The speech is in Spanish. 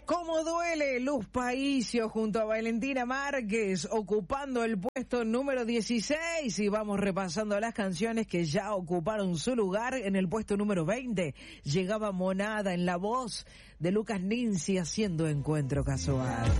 ¿Cómo duele? Luz Paísio junto a Valentina Márquez ocupando el puesto número 16 y vamos repasando las canciones que ya ocuparon su lugar. En el puesto número 20 llegaba Monada en la voz de Lucas Ninzi haciendo Encuentro Casual.